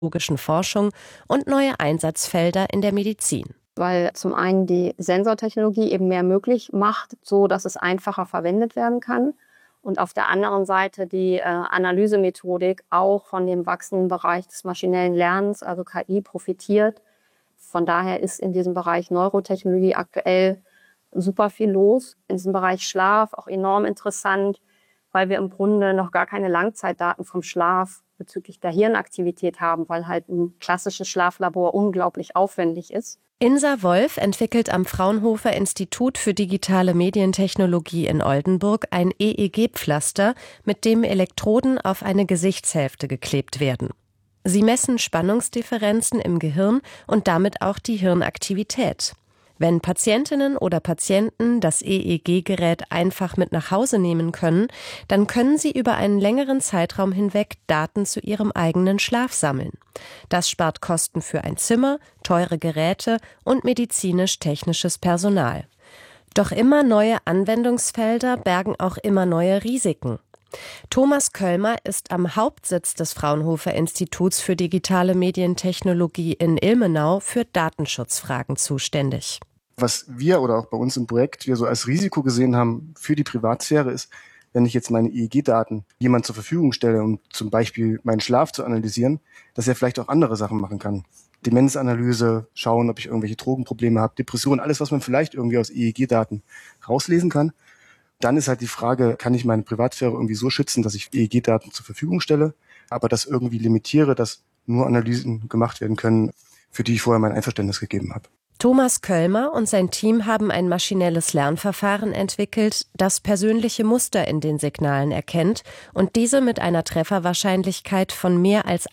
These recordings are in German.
logischen Forschung und neue Einsatzfelder in der Medizin. Weil zum einen die Sensortechnologie eben mehr möglich macht, so dass es einfacher verwendet werden kann. Und auf der anderen Seite die Analysemethodik auch von dem wachsenden Bereich des maschinellen Lernens, also KI, profitiert. Von daher ist in diesem Bereich Neurotechnologie aktuell super viel los. In diesem Bereich Schlaf auch enorm interessant, weil wir im Grunde noch gar keine Langzeitdaten vom Schlaf bezüglich der Hirnaktivität haben, weil halt ein klassisches Schlaflabor unglaublich aufwendig ist. Insa Wolf entwickelt am Fraunhofer Institut für digitale Medientechnologie in Oldenburg ein EEG-Pflaster, mit dem Elektroden auf eine Gesichtshälfte geklebt werden. Sie messen Spannungsdifferenzen im Gehirn und damit auch die Hirnaktivität. Wenn Patientinnen oder Patienten das EEG-Gerät einfach mit nach Hause nehmen können, dann können sie über einen längeren Zeitraum hinweg Daten zu ihrem eigenen Schlaf sammeln. Das spart Kosten für ein Zimmer, teure Geräte und medizinisch-technisches Personal. Doch immer neue Anwendungsfelder bergen auch immer neue Risiken. Thomas Köllmer ist am Hauptsitz des Fraunhofer Instituts für digitale Medientechnologie in Ilmenau für Datenschutzfragen zuständig. Was wir oder auch bei uns im Projekt wir so als Risiko gesehen haben für die Privatsphäre ist, wenn ich jetzt meine EEG-Daten jemand zur Verfügung stelle, um zum Beispiel meinen Schlaf zu analysieren, dass er vielleicht auch andere Sachen machen kann. Demenzanalyse, schauen, ob ich irgendwelche Drogenprobleme habe, Depressionen, alles, was man vielleicht irgendwie aus EEG-Daten rauslesen kann. Dann ist halt die Frage, kann ich meine Privatsphäre irgendwie so schützen, dass ich EEG-Daten zur Verfügung stelle, aber das irgendwie limitiere, dass nur Analysen gemacht werden können, für die ich vorher mein Einverständnis gegeben habe. Thomas Köllmer und sein Team haben ein maschinelles Lernverfahren entwickelt, das persönliche Muster in den Signalen erkennt und diese mit einer Trefferwahrscheinlichkeit von mehr als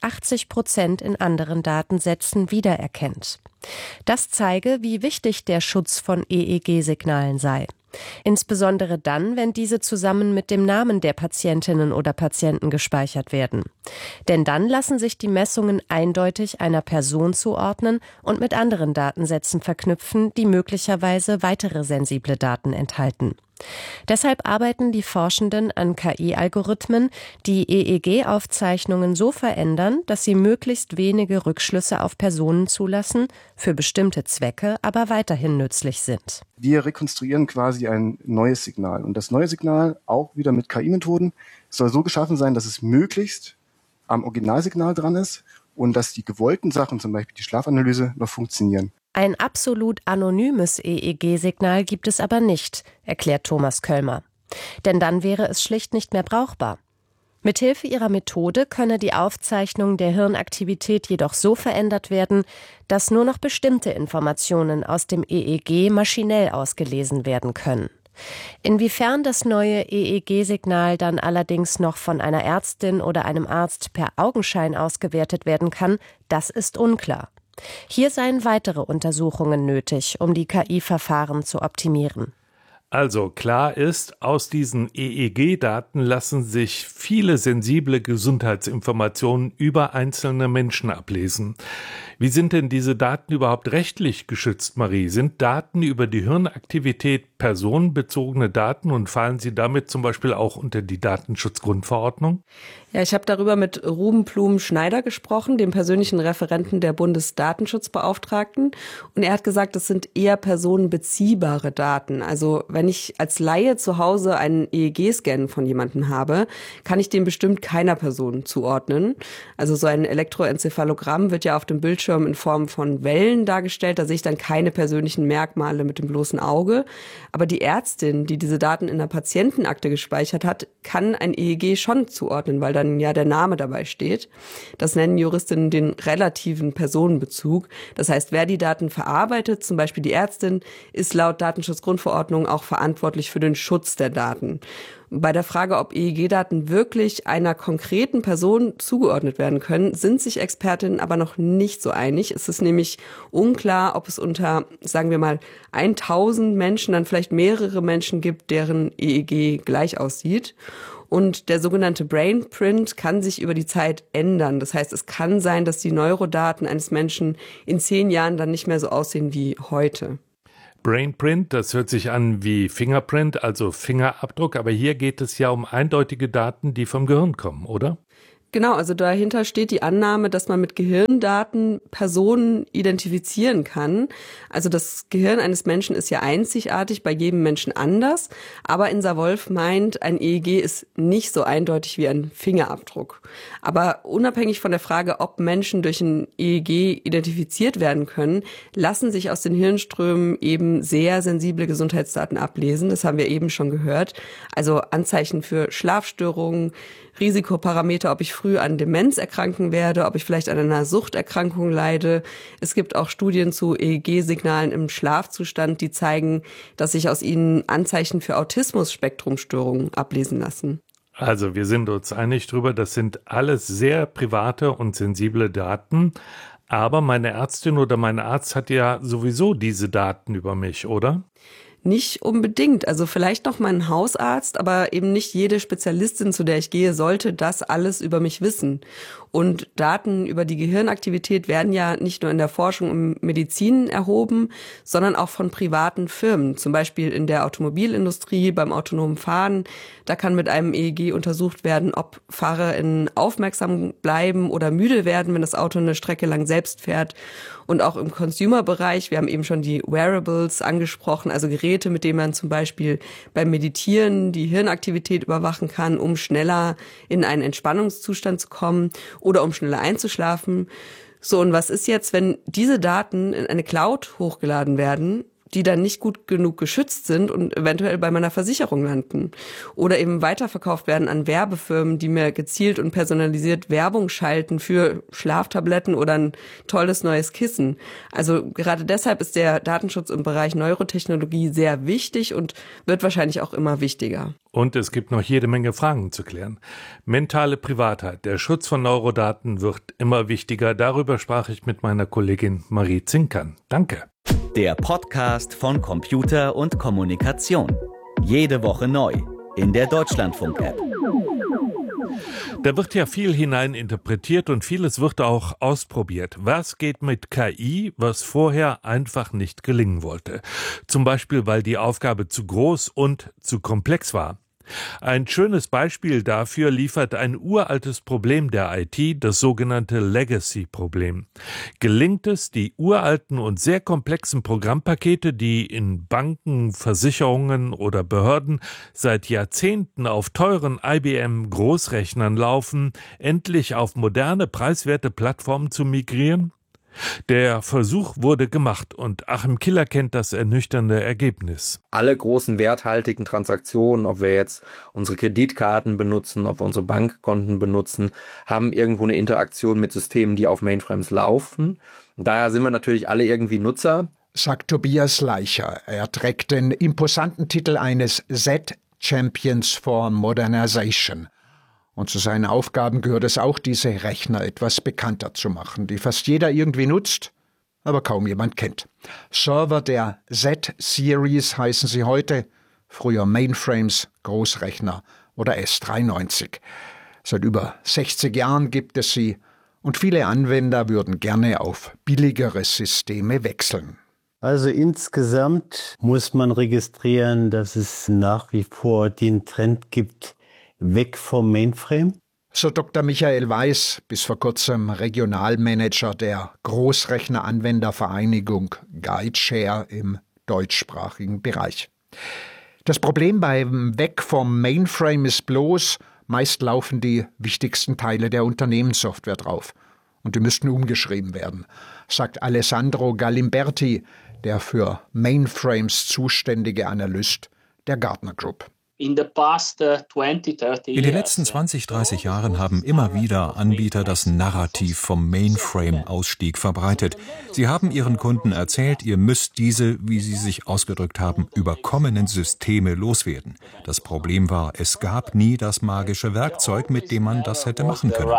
80% in anderen Datensätzen wiedererkennt. Das zeige, wie wichtig der Schutz von EEG-Signalen sei. Insbesondere dann, wenn diese zusammen mit dem Namen der Patientinnen oder Patienten gespeichert werden. Denn dann lassen sich die Messungen eindeutig einer Person zuordnen und mit anderen Datensätzen verknüpfen, die möglicherweise weitere sensible Daten enthalten. Deshalb arbeiten die Forschenden an KI-Algorithmen, die EEG-Aufzeichnungen so verändern, dass sie möglichst wenige Rückschlüsse auf Personen zulassen, für bestimmte Zwecke aber weiterhin nützlich sind. Wir rekonstruieren quasi ein neues Signal. Und das neue Signal, auch wieder mit KI-Methoden, soll so geschaffen sein, dass es möglichst am Originalsignal dran ist und dass die gewollten Sachen, zum Beispiel die Schlafanalyse, noch funktionieren. Ein absolut anonymes EEG-Signal gibt es aber nicht, erklärt Thomas Köllmer. Denn dann wäre es schlicht nicht mehr brauchbar. Mithilfe ihrer Methode könne die Aufzeichnung der Hirnaktivität jedoch so verändert werden, dass nur noch bestimmte Informationen aus dem EEG maschinell ausgelesen werden können. Inwiefern das neue EEG-Signal dann allerdings noch von einer Ärztin oder einem Arzt per Augenschein ausgewertet werden kann, das ist unklar. Hier seien weitere Untersuchungen nötig, um die KI-Verfahren zu optimieren. Also klar ist, aus diesen EEG-Daten lassen sich viele sensible Gesundheitsinformationen über einzelne Menschen ablesen. Wie sind denn diese Daten überhaupt rechtlich geschützt, Marie? Sind Daten über die Hirnaktivität personenbezogene Daten und fallen sie damit zum Beispiel auch unter die Datenschutzgrundverordnung? Ja, ich habe darüber mit Ruben Blum-Schneider gesprochen, dem persönlichen Referenten der Bundesdatenschutzbeauftragten. Und er hat gesagt, das sind eher personenbeziehbare Daten. Also wenn ich als Laie zu Hause einen EEG-Scan von jemandem habe, kann ich den bestimmt keiner Person zuordnen. Also so ein Elektroenzephalogramm wird ja auf dem Bildschirm in Form von Wellen dargestellt. Da sehe ich dann keine persönlichen Merkmale mit dem bloßen Auge. Aber die Ärztin, die diese Daten in der Patientenakte gespeichert hat, kann ein EEG schon zuordnen, weil dann ja der Name dabei steht. Das nennen Juristinnen den relativen Personenbezug. Das heißt, wer die Daten verarbeitet, zum Beispiel die Ärztin, ist laut Datenschutzgrundverordnung auch verantwortlich für den Schutz der Daten. Bei der Frage, ob EEG-Daten wirklich einer konkreten Person zugeordnet werden können, sind sich Expertinnen aber noch nicht so einig. Es ist nämlich unklar, ob es unter, sagen wir mal, 1000 Menschen dann vielleicht mehrere Menschen gibt, deren EEG gleich aussieht. Und der sogenannte Brainprint kann sich über die Zeit ändern. Das heißt, es kann sein, dass die Neurodaten eines Menschen in 10 Jahren dann nicht mehr so aussehen wie heute. Brainprint, das hört sich an wie Fingerprint, also Fingerabdruck, aber hier geht es ja um eindeutige Daten, die vom Gehirn kommen, oder? Genau, also dahinter steht die Annahme, dass man mit Gehirndaten Personen identifizieren kann. Also das Gehirn eines Menschen ist ja einzigartig, bei jedem Menschen anders. Aber Insa Wolf meint, ein EEG ist nicht so eindeutig wie ein Fingerabdruck. Aber unabhängig von der Frage, ob Menschen durch ein EEG identifiziert werden können, lassen sich aus den Hirnströmen eben sehr sensible Gesundheitsdaten ablesen. Das haben wir eben schon gehört. Also Anzeichen für Schlafstörungen, Risikoparameter, ob ich früh an Demenz erkranken werde, ob ich vielleicht an einer Suchterkrankung leide. Es gibt auch Studien zu EEG-Signalen im Schlafzustand, die zeigen, dass sich aus ihnen Anzeichen für Autismus-Spektrumstörungen ablesen lassen. Also wir sind uns einig drüber, das sind alles sehr private und sensible Daten. Aber meine Ärztin oder mein Arzt hat ja sowieso diese Daten über mich, oder? Nicht unbedingt. Also vielleicht noch mein Hausarzt, aber eben nicht jede Spezialistin, zu der ich gehe, sollte das alles über mich wissen. Und Daten über die Gehirnaktivität werden ja nicht nur in der Forschung und Medizin erhoben, sondern auch von privaten Firmen. Zum Beispiel in der Automobilindustrie, beim autonomen Fahren. Da kann mit einem EEG untersucht werden, ob FahrerInnen aufmerksam bleiben oder müde werden, wenn das Auto eine Strecke lang selbst fährt. Und auch im Consumer-Bereich, wir haben eben schon die Wearables angesprochen, also Geräte, mit denen man zum Beispiel beim Meditieren die Hirnaktivität überwachen kann, um schneller in einen Entspannungszustand zu kommen oder um schneller einzuschlafen. So, und was ist jetzt, wenn diese Daten in eine Cloud hochgeladen werden, die dann nicht gut genug geschützt sind und eventuell bei meiner Versicherung landen oder eben weiterverkauft werden an Werbefirmen, die mir gezielt und personalisiert Werbung schalten für Schlaftabletten oder ein tolles neues Kissen. Also gerade deshalb ist der Datenschutz im Bereich Neurotechnologie sehr wichtig und wird wahrscheinlich auch immer wichtiger. Und es gibt noch jede Menge Fragen zu klären. Mentale Privatheit, der Schutz von Neurodaten wird immer wichtiger. Darüber sprach ich mit meiner Kollegin Marie Zinkern. Danke. Der Podcast von Computer und Kommunikation. Jede Woche neu in der Deutschlandfunk-App. Da wird ja viel hineininterpretiert und vieles wird auch ausprobiert. Was geht mit KI, was vorher einfach nicht gelingen wollte? Zum Beispiel, weil die Aufgabe zu groß und zu komplex war. Ein schönes Beispiel dafür liefert ein uraltes Problem der IT, das sogenannte Legacy-Problem. Gelingt es, die uralten und sehr komplexen Programmpakete, die in Banken, Versicherungen oder Behörden seit Jahrzehnten auf teuren IBM-Großrechnern laufen, endlich auf moderne, preiswerte Plattformen zu migrieren? Der Versuch wurde gemacht und Achim Killer kennt das ernüchternde Ergebnis. Alle großen werthaltigen Transaktionen, ob wir jetzt unsere Kreditkarten benutzen, ob wir unsere Bankkonten benutzen, haben irgendwo eine Interaktion mit Systemen, die auf Mainframes laufen. Und daher sind wir natürlich alle irgendwie Nutzer. Sagt Tobias Leicher. Er trägt den imposanten Titel eines Z-Champions for Modernization. Und zu seinen Aufgaben gehört es auch, diese Rechner etwas bekannter zu machen, die fast jeder irgendwie nutzt, aber kaum jemand kennt. Server der Z-Series heißen sie heute, früher Mainframes, Großrechner oder S93. Seit über 60 Jahren gibt es sie und viele Anwender würden gerne auf billigere Systeme wechseln. Also insgesamt muss man registrieren, dass es nach wie vor den Trend gibt, weg vom Mainframe? So Dr. Michael Weiß, bis vor kurzem Regionalmanager der Großrechneranwendervereinigung GuideShare im deutschsprachigen Bereich. Das Problem beim Weg vom Mainframe ist bloß, meist laufen die wichtigsten Teile der Unternehmenssoftware drauf. Und die müssten umgeschrieben werden, sagt Alessandro Galimberti, der für Mainframes zuständige Analyst der Gartner Group. In den letzten 20, 30 Jahren haben immer wieder Anbieter das Narrativ vom Mainframe-Ausstieg verbreitet. Sie haben ihren Kunden erzählt, ihr müsst diese, wie sie sich ausgedrückt haben, überkommenen Systeme loswerden. Das Problem war, es gab nie das magische Werkzeug, mit dem man das hätte machen können.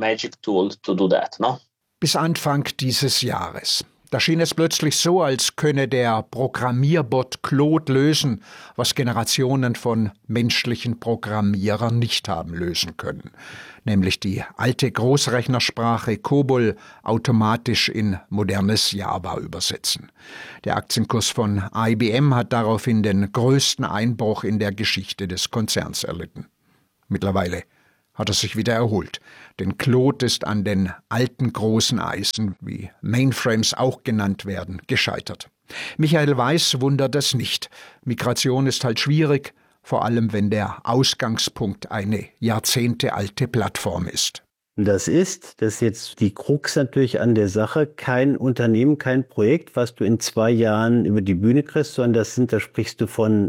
Bis Anfang dieses Jahres. Da schien es plötzlich so, als könne der Programmierbot Claude lösen, was Generationen von menschlichen Programmierern nicht haben lösen können. Nämlich die alte Großrechnersprache COBOL automatisch in modernes Java übersetzen. Der Aktienkurs von IBM hat daraufhin den größten Einbruch in der Geschichte des Konzerns erlitten. Mittlerweile hat er sich wieder erholt. Denn Claude ist an den alten großen Eisen, wie Mainframes auch genannt werden, gescheitert. Michael Weiß wundert es nicht. Migration ist halt schwierig, vor allem wenn der Ausgangspunkt eine jahrzehntealte Plattform ist. Das ist jetzt die Krux natürlich an der Sache, kein Unternehmen, kein Projekt, was du in 2 Jahren über die Bühne kriegst, sondern da sprichst du von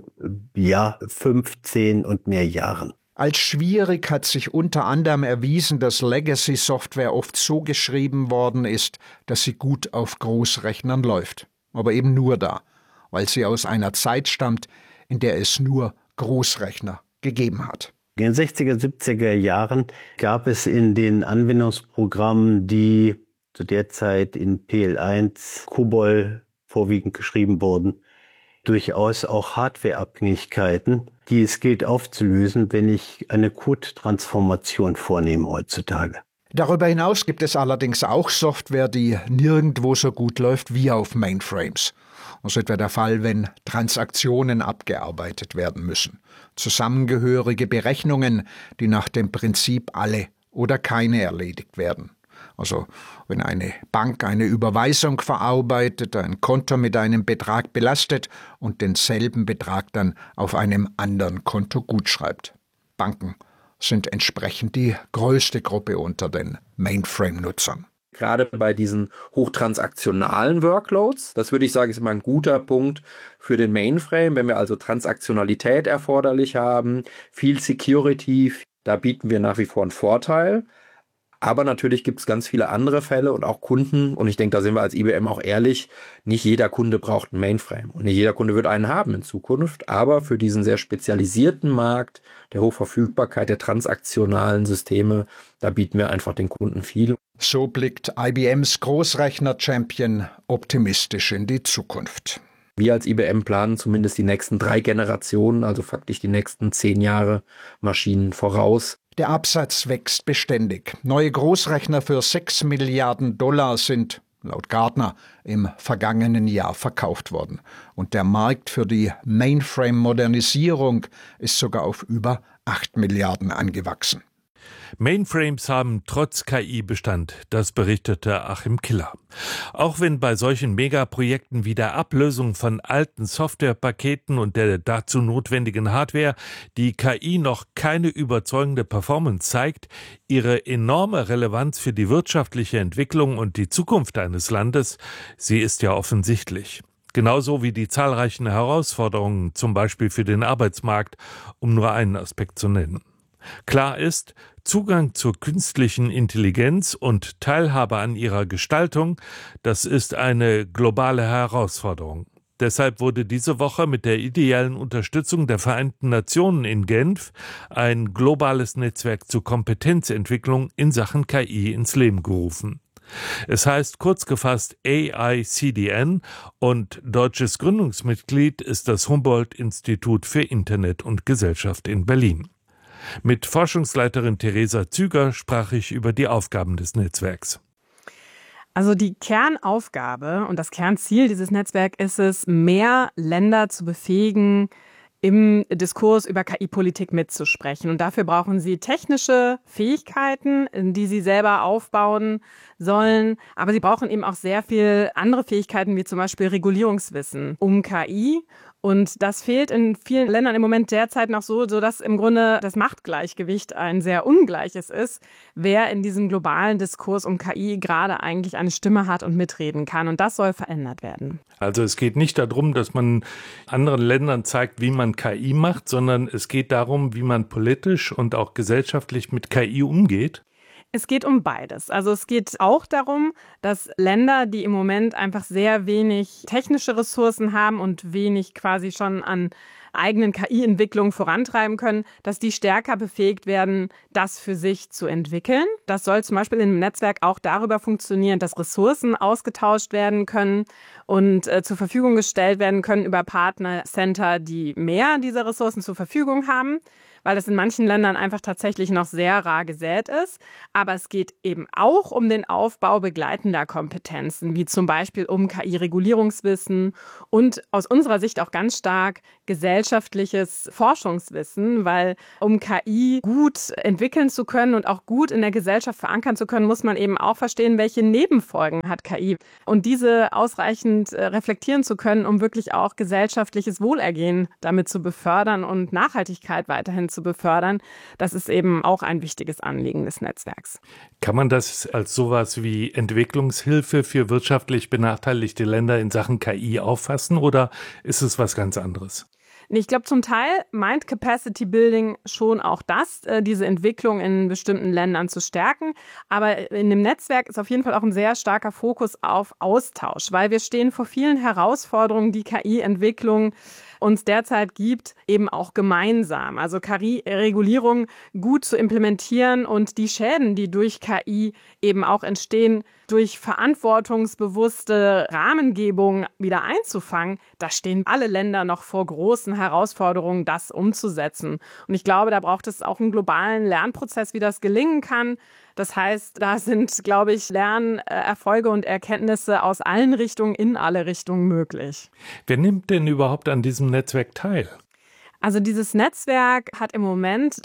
15 und mehr Jahren. Als schwierig hat sich unter anderem erwiesen, dass Legacy-Software oft so geschrieben worden ist, dass sie gut auf Großrechnern läuft. Aber eben nur da, weil sie aus einer Zeit stammt, in der es nur Großrechner gegeben hat. In den 60er, 70er Jahren gab es in den Anwendungsprogrammen, die zu der Zeit in PL1, COBOL vorwiegend geschrieben wurden, durchaus auch Hardwareabhängigkeiten, die es gilt aufzulösen, wenn ich eine Code-Transformation vornehme heutzutage. Darüber hinaus gibt es allerdings auch Software, die nirgendwo so gut läuft wie auf Mainframes. Das ist etwa der Fall, wenn Transaktionen abgearbeitet werden müssen. Zusammengehörige Berechnungen, die nach dem Prinzip alle oder keine erledigt werden. Also wenn eine Bank eine Überweisung verarbeitet, ein Konto mit einem Betrag belastet und denselben Betrag dann auf einem anderen Konto gutschreibt. Banken sind entsprechend die größte Gruppe unter den Mainframe-Nutzern. Gerade bei diesen hochtransaktionalen Workloads, das würde ich sagen, ist immer ein guter Punkt für den Mainframe, wenn wir also Transaktionalität erforderlich haben, viel Security, da bieten wir nach wie vor einen Vorteil. Aber natürlich gibt es ganz viele andere Fälle und auch Kunden, und ich denke, da sind wir als IBM auch ehrlich, nicht jeder Kunde braucht einen Mainframe und nicht jeder Kunde wird einen haben in Zukunft, aber für diesen sehr spezialisierten Markt der Hochverfügbarkeit der transaktionalen Systeme, da bieten wir einfach den Kunden viel. So blickt IBMs Großrechner-Champion optimistisch in die Zukunft. Wir als IBM planen zumindest die nächsten 3 Generationen, also faktisch die nächsten 10 Jahre Maschinen voraus. Der Absatz wächst beständig. Neue Großrechner für $6 Milliarden sind, laut Gartner, im vergangenen Jahr verkauft worden. Und der Markt für die Mainframe-Modernisierung ist sogar auf über 8 Milliarden angewachsen. Mainframes haben trotz KI Bestand, das berichtete Achim Killer. Auch wenn bei solchen Megaprojekten wie der Ablösung von alten Softwarepaketen und der dazu notwendigen Hardware die KI noch keine überzeugende Performance zeigt, ihre enorme Relevanz für die wirtschaftliche Entwicklung und die Zukunft eines Landes, sie ist ja offensichtlich. Genauso wie die zahlreichen Herausforderungen, zum Beispiel für den Arbeitsmarkt, um nur einen Aspekt zu nennen. Klar ist, Zugang zur künstlichen Intelligenz und Teilhabe an ihrer Gestaltung, das ist eine globale Herausforderung. Deshalb wurde diese Woche mit der ideellen Unterstützung der Vereinten Nationen in Genf ein globales Netzwerk zur Kompetenzentwicklung in Sachen KI ins Leben gerufen. Es heißt kurz gefasst AICDN und deutsches Gründungsmitglied ist das Humboldt-Institut für Internet und Gesellschaft in Berlin. Mit Forschungsleiterin Theresa Züger sprach ich über die Aufgaben des Netzwerks. Also die Kernaufgabe und das Kernziel dieses Netzwerks ist es, mehr Länder zu befähigen, im Diskurs über KI-Politik mitzusprechen. Und dafür brauchen sie technische Fähigkeiten, die sie selber aufbauen sollen. Aber sie brauchen eben auch sehr viel andere Fähigkeiten, wie zum Beispiel Regulierungswissen um KI. Und das fehlt in vielen Ländern im Moment derzeit noch so, dass im Grunde das Machtgleichgewicht ein sehr ungleiches ist, wer in diesem globalen Diskurs um KI gerade eigentlich eine Stimme hat und mitreden kann. Und das soll verändert werden. Also es geht nicht darum, dass man anderen Ländern zeigt, wie man KI macht, sondern es geht darum, wie man politisch und auch gesellschaftlich mit KI umgeht. Es geht um beides. Also es geht auch darum, dass Länder, die im Moment einfach sehr wenig technische Ressourcen haben und wenig quasi schon an eigenen KI-Entwicklungen vorantreiben können, dass die stärker befähigt werden, das für sich zu entwickeln. Das soll zum Beispiel im Netzwerk auch darüber funktionieren, dass Ressourcen ausgetauscht werden können und zur Verfügung gestellt werden können über Partnercenter, die mehr dieser Ressourcen zur Verfügung haben, weil es in manchen Ländern einfach tatsächlich noch sehr rar gesät ist. Aber es geht eben auch um den Aufbau begleitender Kompetenzen, wie zum Beispiel um KI-Regulierungswissen und aus unserer Sicht auch ganz stark gesellschaftliche gesellschaftliches Forschungswissen, weil um KI gut entwickeln zu können und auch gut in der Gesellschaft verankern zu können, muss man eben auch verstehen, welche Nebenfolgen hat KI. Und diese ausreichend reflektieren zu können, um wirklich auch gesellschaftliches Wohlergehen damit zu befördern und Nachhaltigkeit weiterhin zu befördern, das ist eben auch ein wichtiges Anliegen des Netzwerks. Kann man das als sowas wie Entwicklungshilfe für wirtschaftlich benachteiligte Länder in Sachen KI auffassen oder ist es was ganz anderes? Ich glaube, zum Teil meint Capacity Building schon auch das, diese Entwicklung in bestimmten Ländern zu stärken. Aber in dem Netzwerk ist auf jeden Fall auch ein sehr starker Fokus auf Austausch, weil wir stehen vor vielen Herausforderungen, die KI-Entwicklung uns derzeit gibt, eben auch gemeinsam. Also KI-Regulierung gut zu implementieren und die Schäden, die durch KI eben auch entstehen, durch verantwortungsbewusste Rahmengebung wieder einzufangen, da stehen alle Länder noch vor großen Herausforderungen, das umzusetzen. Und ich glaube, da braucht es auch einen globalen Lernprozess, wie das gelingen kann. Das heißt, da sind, glaube ich, Lernerfolge und Erkenntnisse aus allen Richtungen in alle Richtungen möglich. Wer nimmt denn überhaupt an diesem Netzwerk teil? Also dieses Netzwerk hat im Moment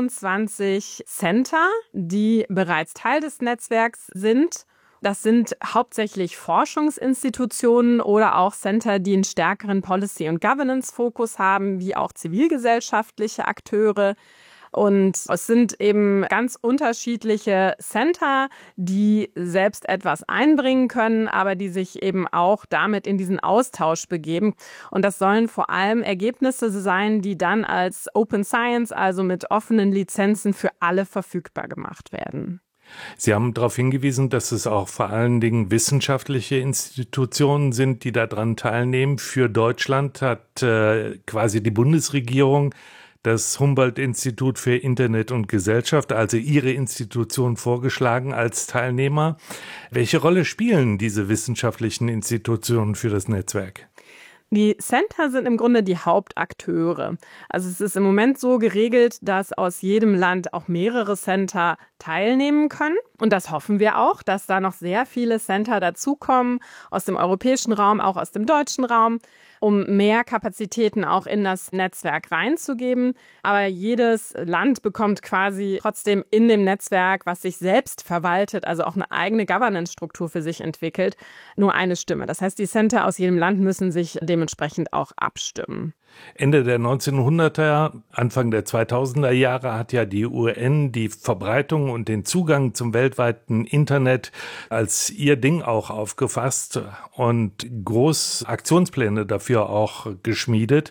23 Center, die bereits Teil des Netzwerks sind. Das sind hauptsächlich Forschungsinstitutionen oder auch Center, die einen stärkeren Policy- und Governance-Fokus haben, wie auch zivilgesellschaftliche Akteure. Und es sind eben ganz unterschiedliche Center, die selbst etwas einbringen können, aber die sich eben auch damit in diesen Austausch begeben. Und das sollen vor allem Ergebnisse sein, die dann als Open Science, also mit offenen Lizenzen für alle verfügbar gemacht werden. Sie haben darauf hingewiesen, dass es auch vor allen Dingen wissenschaftliche Institutionen sind, die daran teilnehmen. Für Deutschland hat quasi die Bundesregierung das Humboldt-Institut für Internet und Gesellschaft, also Ihre Institution, vorgeschlagen als Teilnehmer. Welche Rolle spielen diese wissenschaftlichen Institutionen für das Netzwerk? Die Center sind im Grunde die Hauptakteure. Also es ist im Moment so geregelt, dass aus jedem Land auch mehrere Center teilnehmen können. Und das hoffen wir auch, dass da noch sehr viele Center dazukommen, aus dem europäischen Raum, auch aus dem deutschen Raum, um mehr Kapazitäten auch in das Netzwerk reinzugeben. Aber jedes Land bekommt quasi trotzdem in dem Netzwerk, was sich selbst verwaltet, also auch eine eigene Governance-Struktur für sich entwickelt, nur eine Stimme. Das heißt, die Center aus jedem Land müssen sich dementsprechend auch abstimmen. Ende der 1900er, Anfang der 2000er Jahre hat ja die UN die Verbreitung und den Zugang zum weltweiten Internet als ihr Ding auch aufgefasst und groß Aktionspläne dafür auch geschmiedet.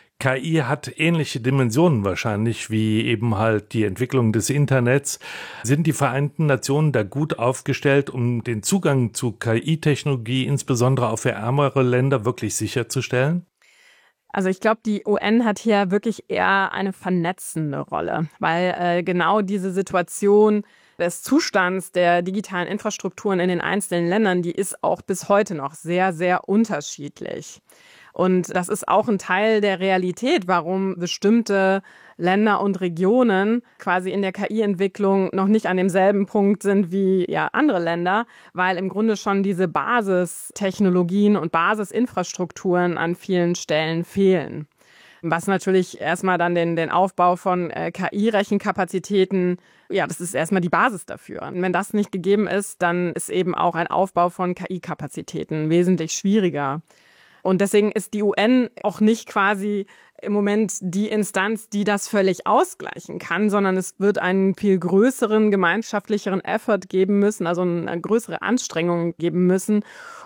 KI hat ähnliche Dimensionen wahrscheinlich wie eben halt die Entwicklung des Internets. Sind die Vereinten Nationen da gut aufgestellt, um den Zugang zu KI-Technologie, insbesondere auch für ärmere Länder, wirklich sicherzustellen? Also ich glaube, die UN hat hier wirklich eher eine vernetzende Rolle, weil genau diese Situation des Zustands der digitalen Infrastrukturen in den einzelnen Ländern, die ist auch bis heute noch sehr, sehr unterschiedlich. Und das ist auch ein Teil der Realität, warum bestimmte Länder und Regionen quasi in der KI-Entwicklung noch nicht an demselben Punkt sind wie andere Länder, weil im Grunde schon diese Basistechnologien und Basisinfrastrukturen an vielen Stellen fehlen. Was natürlich erstmal dann den Aufbau von KI-Rechenkapazitäten, das ist erstmal die Basis dafür. Und wenn das nicht gegeben ist, dann ist eben auch ein Aufbau von KI-Kapazitäten wesentlich schwieriger. Und deswegen ist die UN auch nicht quasi im Moment die Instanz, die das völlig ausgleichen kann, sondern es wird einen viel größeren gemeinschaftlicheren Effort geben müssen, also eine größere Anstrengung geben müssen,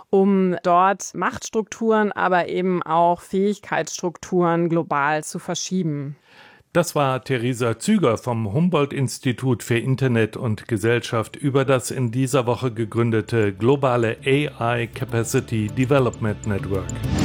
um dort Machtstrukturen, aber eben auch Fähigkeitsstrukturen global zu verschieben. Das war Theresa Züger vom Humboldt-Institut für Internet und Gesellschaft über das in dieser Woche gegründete globale AI Capacity Development Network.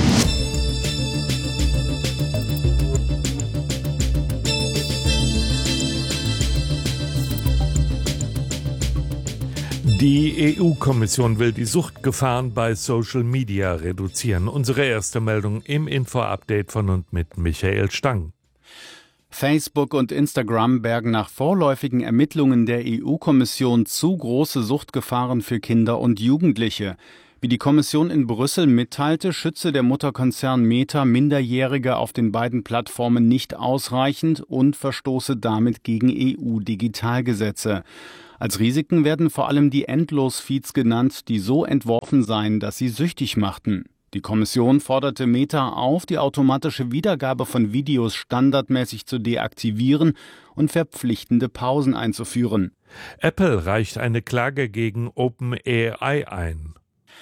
Die EU-Kommission will die Suchtgefahren bei Social Media reduzieren. Unsere erste Meldung im Info-Update von und mit Michael Stang. Facebook und Instagram bergen nach vorläufigen Ermittlungen der EU-Kommission zu große Suchtgefahren für Kinder und Jugendliche. Wie die Kommission in Brüssel mitteilte, schütze der Mutterkonzern Meta Minderjährige auf den beiden Plattformen nicht ausreichend und verstoße damit gegen EU-Digitalgesetze. Als Risiken werden vor allem die Endlosfeeds genannt, die so entworfen seien, dass sie süchtig machten. Die Kommission forderte Meta auf, die automatische Wiedergabe von Videos standardmäßig zu deaktivieren und verpflichtende Pausen einzuführen. Apple reicht eine Klage gegen OpenAI ein.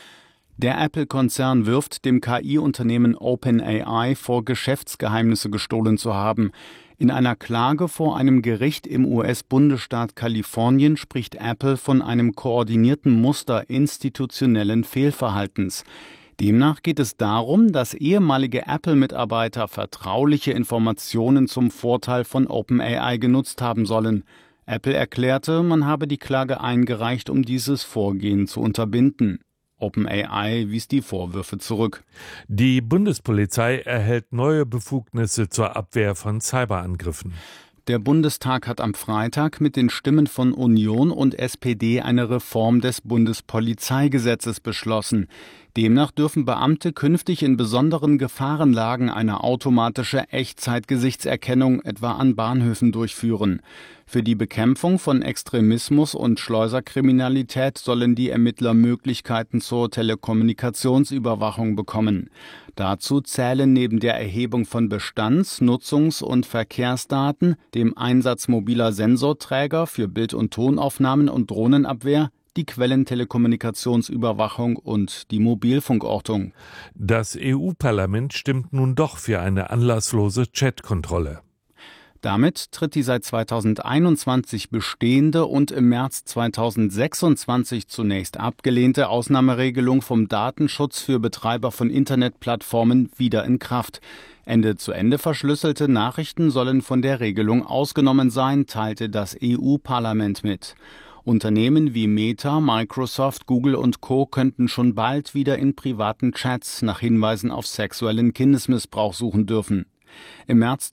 Der Apple-Konzern wirft dem KI-Unternehmen OpenAI vor, Geschäftsgeheimnisse gestohlen zu haben. In einer Klage vor einem Gericht im US-Bundesstaat Kalifornien spricht Apple von einem koordinierten Muster institutionellen Fehlverhaltens. Demnach geht es darum, dass ehemalige Apple-Mitarbeiter vertrauliche Informationen zum Vorteil von OpenAI genutzt haben sollen. Apple erklärte, man habe die Klage eingereicht, um dieses Vorgehen zu unterbinden. OpenAI wies die Vorwürfe zurück. Die Bundespolizei erhält neue Befugnisse zur Abwehr von Cyberangriffen. Der Bundestag hat am Freitag mit den Stimmen von Union und SPD eine Reform des Bundespolizeigesetzes beschlossen. Demnach dürfen Beamte künftig in besonderen Gefahrenlagen eine automatische Echtzeitgesichtserkennung etwa an Bahnhöfen durchführen. Für die Bekämpfung von Extremismus und Schleuserkriminalität sollen die Ermittler Möglichkeiten zur Telekommunikationsüberwachung bekommen. Dazu zählen neben der Erhebung von Bestands-, Nutzungs- und Verkehrsdaten, dem Einsatz mobiler Sensorträger für Bild- und Tonaufnahmen und Drohnenabwehr, die Quellentelekommunikationsüberwachung und die Mobilfunkortung. Das EU-Parlament stimmt nun doch für eine anlasslose Chatkontrolle. Damit tritt die seit 2021 bestehende und im März 2026 zunächst abgelehnte Ausnahmeregelung vom Datenschutz für Betreiber von Internetplattformen wieder in Kraft. Ende-zu-Ende verschlüsselte Nachrichten sollen von der Regelung ausgenommen sein, teilte das EU-Parlament mit. Unternehmen wie Meta, Microsoft, Google und Co. könnten schon bald wieder in privaten Chats nach Hinweisen auf sexuellen Kindesmissbrauch suchen dürfen. Im März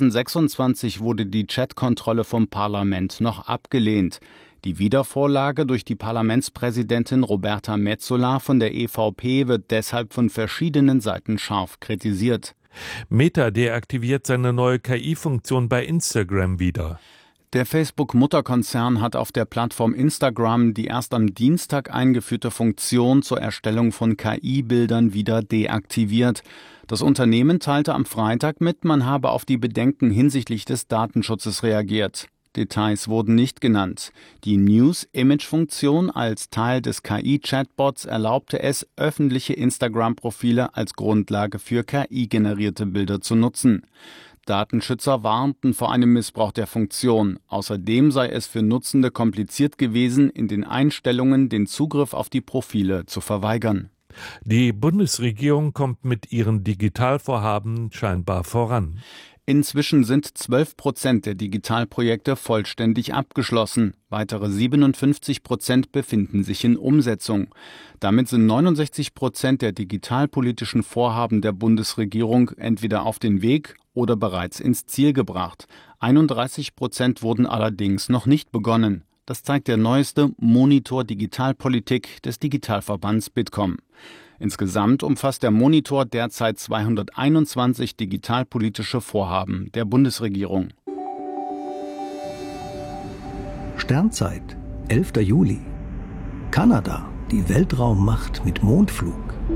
2026 wurde die Chatkontrolle vom Parlament noch abgelehnt. Die Wiedervorlage durch die Parlamentspräsidentin Roberta Metsola von der EVP wird deshalb von verschiedenen Seiten scharf kritisiert. Meta deaktiviert seine neue KI-Funktion bei Instagram wieder. Der Facebook-Mutterkonzern hat auf der Plattform Instagram die erst am Dienstag eingeführte Funktion zur Erstellung von KI-Bildern wieder deaktiviert. Das Unternehmen teilte am Freitag mit, man habe auf die Bedenken hinsichtlich des Datenschutzes reagiert. Details wurden nicht genannt. Die News-Image-Funktion als Teil des KI-Chatbots erlaubte es, öffentliche Instagram-Profile als Grundlage für KI-generierte Bilder zu nutzen. Datenschützer warnten vor einem Missbrauch der Funktion. Außerdem sei es für Nutzende kompliziert gewesen, in den Einstellungen den Zugriff auf die Profile zu verweigern. Die Bundesregierung kommt mit ihren Digitalvorhaben scheinbar voran. Inzwischen sind 12% der Digitalprojekte vollständig abgeschlossen. Weitere 57% befinden sich in Umsetzung. Damit sind 69% der digitalpolitischen Vorhaben der Bundesregierung entweder auf den Weg oder bereits ins Ziel gebracht. 31% wurden allerdings noch nicht begonnen. Das zeigt der neueste Monitor Digitalpolitik des Digitalverbands Bitkom. Insgesamt umfasst der Monitor derzeit 221 digitalpolitische Vorhaben der Bundesregierung. Sternzeit, 11. Juli. Kanada, die Weltraummacht mit Mondflug.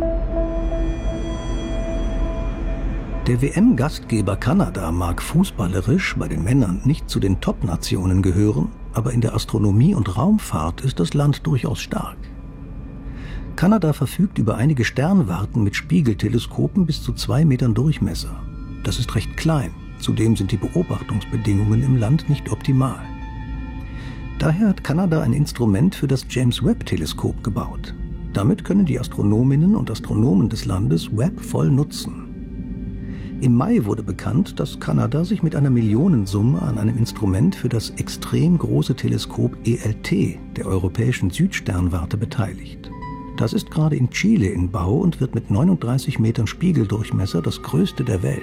Der WM-Gastgeber Kanada mag fußballerisch bei den Männern nicht zu den Top-Nationen gehören, aber in der Astronomie und Raumfahrt ist das Land durchaus stark. Kanada verfügt über einige Sternwarten mit Spiegelteleskopen bis zu 2 Metern Durchmesser. Das ist recht klein, zudem sind die Beobachtungsbedingungen im Land nicht optimal. Daher hat Kanada ein Instrument für das James-Webb-Teleskop gebaut. Damit können die Astronominnen und Astronomen des Landes Webb voll nutzen. Im Mai wurde bekannt, dass Kanada sich mit einer Millionensumme an einem Instrument für das extrem große Teleskop ELT der europäischen Südsternwarte beteiligt. Das ist gerade in Chile in Bau und wird mit 39 Metern Spiegeldurchmesser das größte der Welt.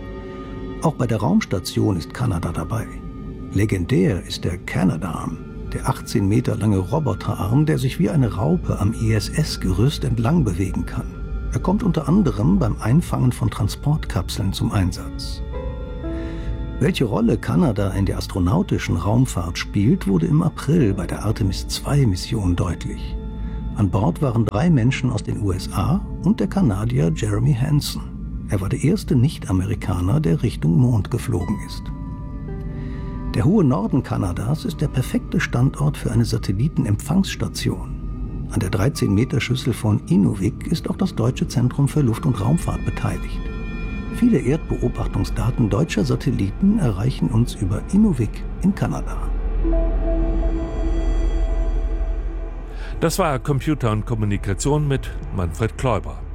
Auch bei der Raumstation ist Kanada dabei. Legendär ist der Canadarm, Der 18 Meter lange Roboterarm, der sich wie eine Raupe am ISS-Gerüst entlang bewegen kann. Er kommt unter anderem beim Einfangen von Transportkapseln zum Einsatz. Welche Rolle Kanada in der astronautischen Raumfahrt spielt, wurde im April bei der Artemis-II-Mission deutlich. An Bord waren 3 Menschen aus den USA und der Kanadier Jeremy Hansen. Er war der erste Nicht-Amerikaner, der Richtung Mond geflogen ist. Der hohe Norden Kanadas ist der perfekte Standort für eine Satellitenempfangsstation. An der 13-Meter-Schüssel von Inuvik ist auch das Deutsche Zentrum für Luft- und Raumfahrt beteiligt. Viele Erdbeobachtungsdaten deutscher Satelliten erreichen uns über Inuvik in Kanada. Das war Computer und Kommunikation mit Manfred Kläuber.